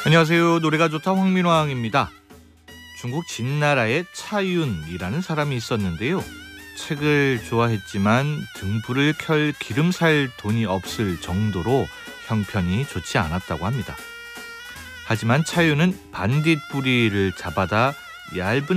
안녕하세요. 노래가 좋다 황민왕입니다. 중국 진나라에 차윤이라는 사람이 있었는데요. 책을 좋아했지만 등불을 켤 기름 살 돈이 없을 정도로 형편이 좋지 않았다고 합니다. 하지만 차윤은 반딧불이를 잡아다 얇은